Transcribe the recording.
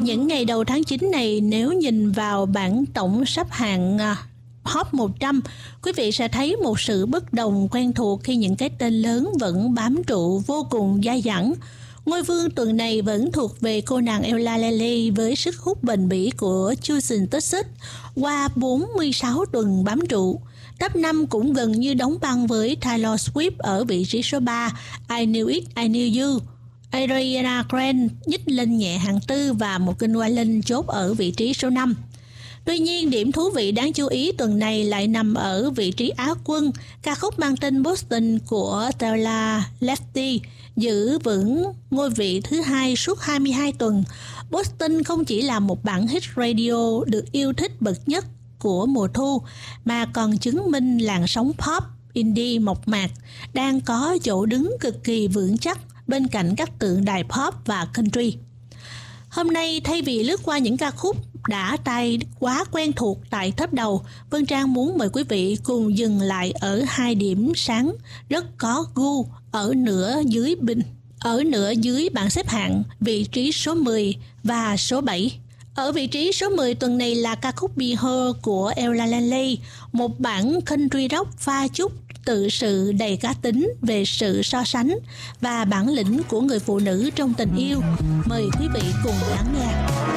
những ngày đầu tháng 9 này, nếu nhìn vào bảng tổng xếp hạng Hot 100, quý vị sẽ thấy một sự bất đồng quen thuộc khi những cái tên lớn vẫn bám trụ vô cùng dai dẳng. Ngôi vương tuần này vẫn thuộc về cô nàng Eulalie với sức hút bền bỉ của Chosen Texas qua 46 tuần bám trụ. Top 5 cũng gần như đóng băng với Taylor Swift ở vị trí số 3, I Knew It, I Knew You. Ariana Grande nhích lên nhẹ hạng 4 và Morgan Wallen chốt ở vị trí số 5. Tuy nhiên, điểm thú vị đáng chú ý tuần này lại nằm ở vị trí Á quân. Ca khúc mang tên Boston của Taylor Swift giữ vững ngôi vị thứ 2 suốt 22 tuần. Boston không chỉ là một bản hit radio được yêu thích bậc nhất của mùa thu, mà còn chứng minh làn sóng pop, indie mộc mạc đang có chỗ đứng cực kỳ vững chắc bên cạnh các tượng đài pop và country. Hôm nay, thay vì lướt qua những ca khúc đã tai quá quen thuộc tại top đầu, Vân Trang muốn mời quý vị cùng dừng lại ở 2 điểm sáng rất có gu ở nửa dưới bảng xếp hạng, vị trí số 10 và số 7. Ở vị trí số 10 tuần này là ca khúc Be Her của Eulalie, một bản country rock pha chút tự sự đầy cá tính về sự so sánh và bản lĩnh của người phụ nữ trong tình yêu. Mời quý vị cùng lắng nghe.